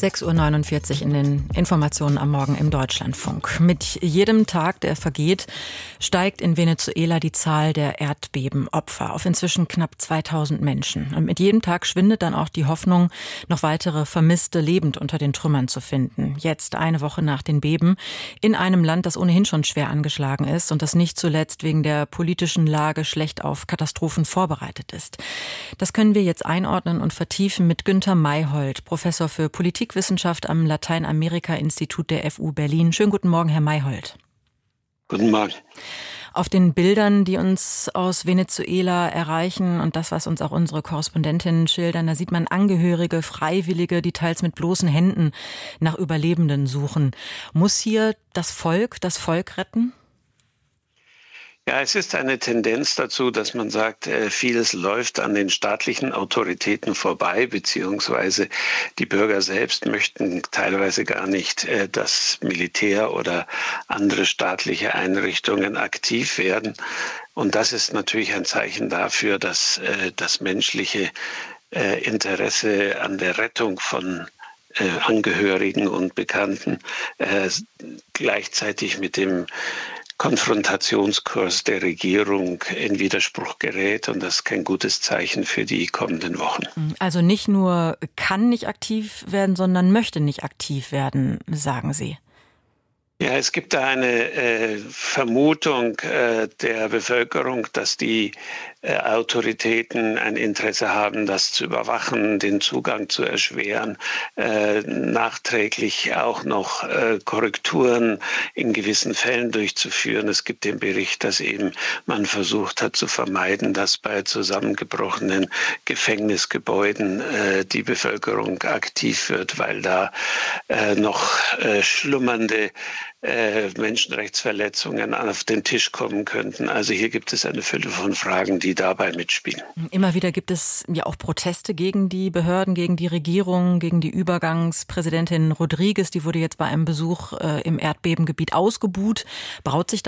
6:49 Uhr in den Informationen am Morgen im Deutschlandfunk. Mit jedem Tag, der vergeht, steigt in Venezuela die Zahl der Erdbebenopfer auf inzwischen knapp 2000 Menschen. Und mit jedem Tag schwindet dann auch die Hoffnung, noch weitere Vermisste lebend unter den Trümmern zu finden. Jetzt, eine Woche nach den Beben, in einem Land, das ohnehin schon schwer angeschlagen ist und das nicht zuletzt wegen der politischen Lage schlecht auf Katastrophen vorbereitet ist. Das können wir jetzt einordnen und vertiefen mit Günther Mayhold, Professor für Politikwissenschaft am Lateinamerika-Institut der FU Berlin. Schönen guten Morgen, Herr Mayhold. Guten Morgen. Auf den Bildern, die uns aus Venezuela erreichen und das, was uns auch unsere Korrespondentinnen schildern, da sieht man Angehörige, Freiwillige, die teils mit bloßen Händen nach Überlebenden suchen. Muss hier das Volk retten? Ja, es ist eine Tendenz dazu, dass man sagt, vieles läuft an den staatlichen Autoritäten vorbei, beziehungsweise die Bürger selbst möchten teilweise gar nicht, dass Militär oder andere staatliche Einrichtungen aktiv werden. Und das ist natürlich ein Zeichen dafür, dass das menschliche Interesse an der Rettung von Angehörigen und Bekannten gleichzeitig mit dem Konfrontationskurs der Regierung in Widerspruch gerät, und das ist kein gutes Zeichen für die kommenden Wochen. Also nicht nur kann nicht aktiv werden, sondern möchte nicht aktiv werden, sagen Sie. Ja, es gibt da eine Vermutung der Bevölkerung, dass die Autoritäten ein Interesse haben, das zu überwachen, den Zugang zu erschweren, nachträglich auch noch Korrekturen in gewissen Fällen durchzuführen. Es gibt den Bericht, dass eben man versucht hat zu vermeiden, dass bei zusammengebrochenen Gefängnisgebäuden die Bevölkerung aktiv wird, weil da noch schlummernde Menschenrechtsverletzungen auf den Tisch kommen könnten. Also hier gibt es eine Fülle von Fragen, die dabei mitspielen. Immer wieder gibt es ja auch Proteste gegen die Behörden, gegen die Regierung, gegen die Übergangspräsidentin Rodriguez. Die wurde jetzt bei einem Besuch im Erdbebengebiet ausgebuht. Braut sich